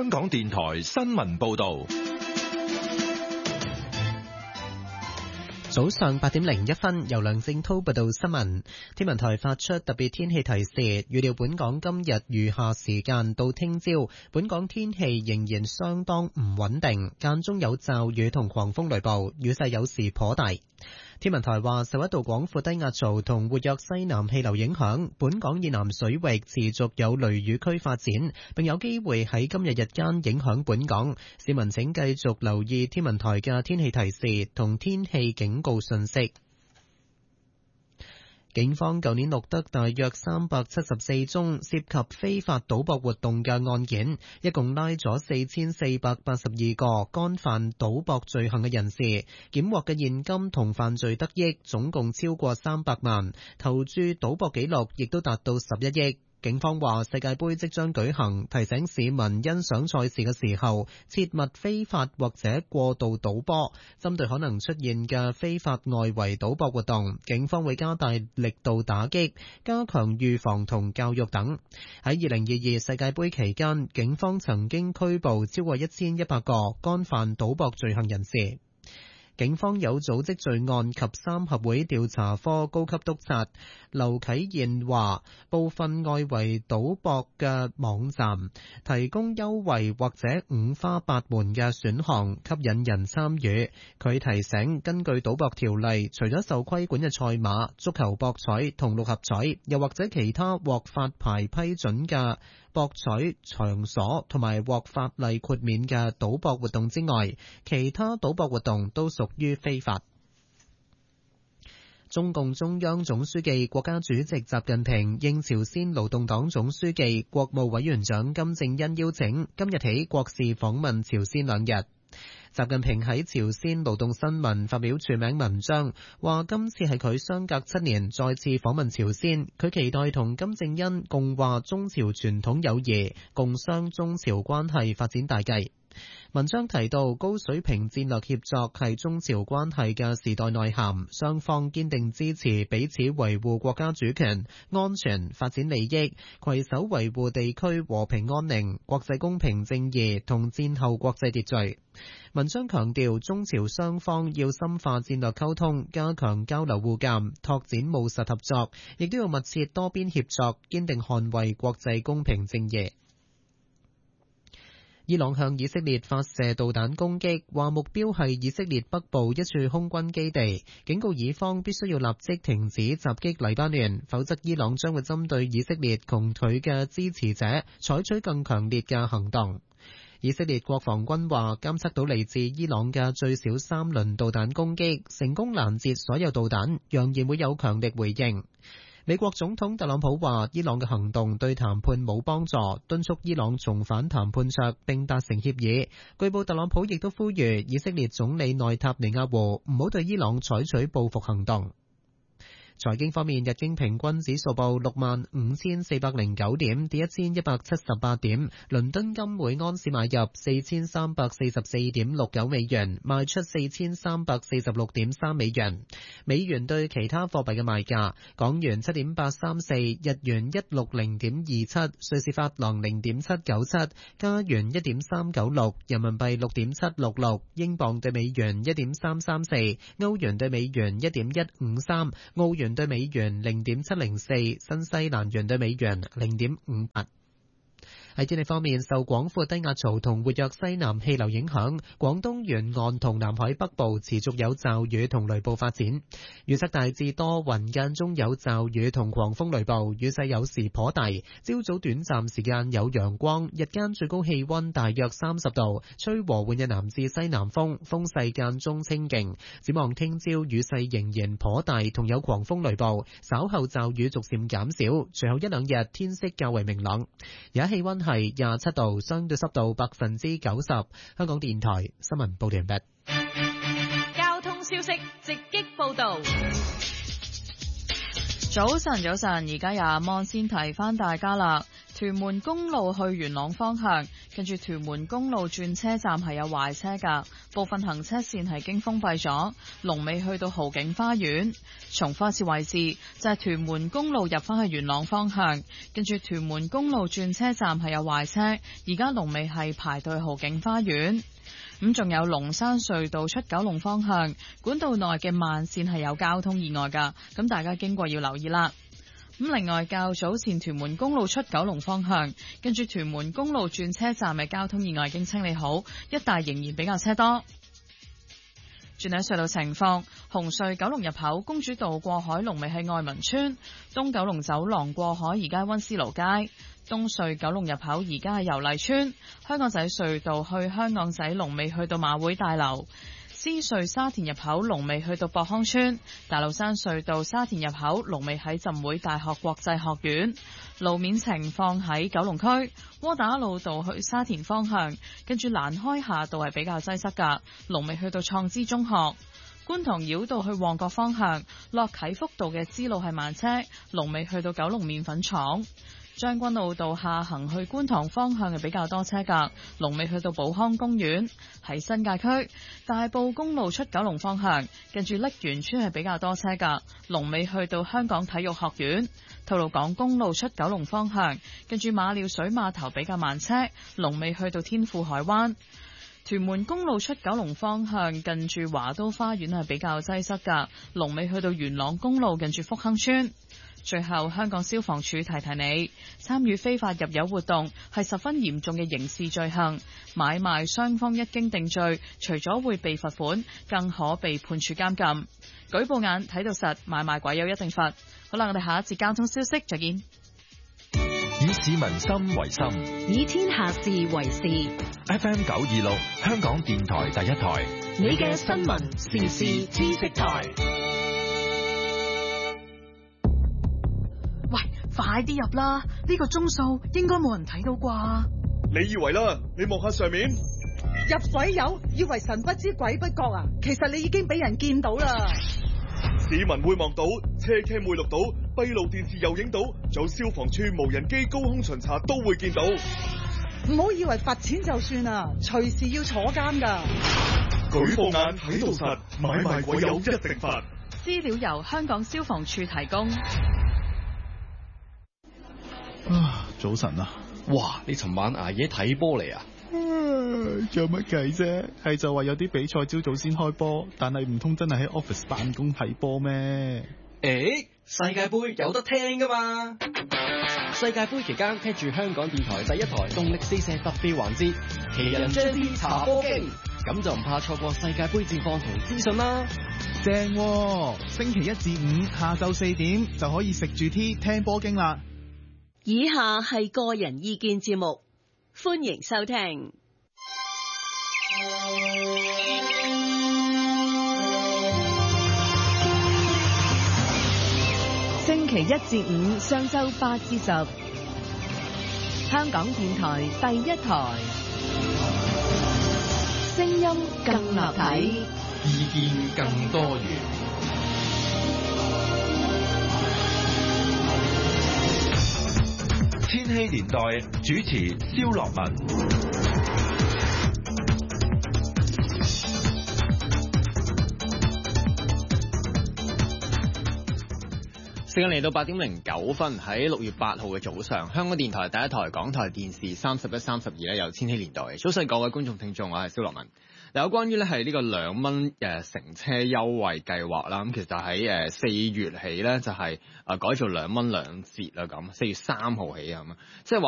香港電台新聞報道。 早上8點01分，由梁正滔報道新聞。天文台發出特別天氣提示，預料本港今日餘下時間到聽朝，本港天氣仍然相當唔穩定，間中有驟雨同狂風雷暴，雨勢有時頗大。天文台話，受一道廣闊低壓槽同活躍西南氣流影響，本港以南水域持續有雷雨區發展，並有機會喺今日日間影響本港。市民請繼續留意天文台嘅天氣提示同天氣警告信息。警方舊年錄得大約374宗涉及非法賭博活動嘅案件，一共拉咗4482個干犯賭博罪行嘅人士，檢獲嘅現金同犯罪得益總共超過300萬，投注賭博記錄亦都達到11億。警方話世界盃即將舉行，提醒市民欣賞賽事嘅時候，切勿非法或者過度賭波。針對可能出現嘅非法外圍賭博活動，警方會加大力度打擊，加強預防同教育等。喺2022世界盃期間，警方曾經拘捕超過1100個干犯賭博罪行人士。警方有組織罪案及三合會調查科高級督察劉啟燕話，部分外圍賭博嘅網站提供優惠或者五花八門嘅選項，吸引人參與。佢提醒，根據賭博條例，除咗受規管嘅賽馬、足球博彩同六合彩，又或者其他獲發牌批准嘅博彩場所同埋獲法例豁免嘅賭博活動之外，其他賭博活動都屬於非法。中共中央總書記、國家主席習近平應朝鮮勞動黨總書記、國務委員長金正恩邀請，今日起國事訪問朝鮮2日。習近平喺朝鮮勞動新聞發表署名文章，話今次係佢相隔7年再次訪問朝鮮，佢期待同金正恩共話中朝傳統友誼，共商中朝關係發展大計。文章提到，高水平戰略協作係中朝關係嘅時代內涵，雙方堅定支持彼此維護國家主權、安全、發展利益，攜手維護地區和平安寧、國際公平正義同戰後國際秩序。文章強調，中朝雙方要深化戰略溝通，加強交流互鑑，拓展務實合作，亦都要密切多邊協作，堅定捍衛國際公平正義。伊朗向以色列發射導彈攻擊，話目標係以色列北部一處空軍基地，警告以方必須要立即停止襲擊黎巴嫩，否則伊朗將會針對以色列同佢嘅支持者採取更強烈嘅行動。以色列國防軍話監測到嚟自伊朗嘅最少3輪導彈攻擊，成功攔截所有導彈，揚言會有強力回應。美國總統特朗普話伊朗嘅行動對談判冇幫助，敦促伊朗重返談判桌並達成協議。據報特朗普亦都呼籲以色列總理內塔尼亞胡唔好對伊朗採取報復行動。財經方面，日經平均指數報65,409點，跌1178點。倫敦金每安士買入4344.69美元，賣出4346.3美元。美元對其他貨幣嘅賣價：港元7.834，日元160.27，瑞士法郎0.797，加元1.396，人民幣6.766，英鎊對美元1.334，歐元對美元1.153，澳元對美元0.704，新西蘭元對美元0.58。喺天氣方面，受廣闊低壓槽同活躍西南氣流影響，廣東沿岸同南海北部持續有驟雨同雷暴發展。預測大致多雲，間中有驟雨同狂風雷暴，雨勢有時頗大。朝早短暫時間有陽光，日間最高氣溫大約30度，吹和緩嘅南至西南風，風勢間中清勁。展望聽朝雨勢仍然頗大，同有狂風雷暴，稍後驟雨逐漸減少，隨後1-2日天色較為明朗。而家氣溫係27度，相對濕度90%。香港電台新聞報道完畢。 交通消息直擊報道。早晨，而家由阿芒先提翻大家啦。 屯門公路去元朗方向，跟住屯門公路轉車站係有壞車㗎，部分行車線係經封閉咗，龍尾去到豪景花園。重複一次位置就係屯門公路入返去元朗方向，跟住屯門公路轉車站係有壞車，而家龍尾係排隊豪景花園。咁仲有龍山隧道出九龍方向，管道內嘅慢線係有交通意外㗎，咁大家經過要留意啦。咁另外較早前屯門公路出九龍方向，跟住屯門公路轉車站嘅交通意外已經清理好，一帶仍然比較車多。轉睇隧道情況，紅隧九龍入口公主道過海龍尾喺愛民村，東九龍走廊過海而家溫思勞街，東隧九龍入口而家係油麗村，香港仔隧道去香港仔龍尾去到馬會大樓，獅隧沙田入口龍尾去到博康村，大老山隧道沙田入口龍尾喺浸會大學國際學院。路面情況喺九龍區窩打老道去沙田方向，跟住蘭開夏道係比較擠塞㗎，龍尾去到創知中學。觀塘繞道去旺角方向，落啟福道嘅支路係慢車，龍尾去到九龍麵粉廠。將軍澳道下行去觀塘方向係比較多車㗎，龍尾去到寶康公園。喺新界區大埔公路出九龍方向，近住瀝源村係比較多車㗎，龍尾去到香港體育學院。吐露港公路出九龍方向，近住馬料水碼頭比較慢車，龍尾去到天富海灣。屯門公路出九龍方向，近住華都花園係比較擠塞㗎，龍尾去到元朗公路近住福亨村。最後，香港消防處提提你，參與非法入油活動係十分嚴重嘅刑事罪行，買賣雙方一經定罪，除咗會被罰款，更可被判處監禁。舉報眼睇到實，買賣鬼友一定罰。好啦，我哋下一節交通消息再見。 以市民心為心， 以天下事為事。 FM 926，香港電台第一台， 你嘅新聞時事知識台。 喂，快啲入啦！呢個鐘數應該冇人睇到啩？ 你以為啦？你望下上面， 入水友以為神不知鬼不覺啊！其實你已經俾人見到啦。 市民會望到，車 cam 會錄到，閉路電視又影到，仲有消防處無人機高空巡查都會見到。 唔好以為罰錢就算啦，隨時要坐監噶。 舉報眼睇到實，買賣鬼友一定罰。 資料由香港消防處提供。 早晨啊！ 哇，你尋晚捱夜睇波嚟啊？ 有乜計啫？係就話有啲比賽朝早先開波，但係唔通真係喺 office 辦公睇波咩？ 世界盃有得聽噶嘛？世界盃期間聽住香港電台第一台動力四射特備環節，奇人張天查波經，咁就唔怕錯過世界盃戰況同資訊啦。 正喎，星期一至五下晝4點就可以食住 tea 聽波經啦。 以下係個人意見節目，歡迎收聽。 星期一至五上晝8至10，香港電台第一台，聲音更立體， 意見更多元。千禧年代主持蕭樂文。 時間嚟到8點09分，喺6月8號嘅早上，香港電台第一台、港台電視31、32咧有千禧年代。早晨各位觀眾聽眾，我係蕭樂文。有關於咧係呢個2蚊乘車優惠計劃啦，咁其實喺4月起咧就係改做2蚊2折啦，咁4月3號起啊，咁即係話。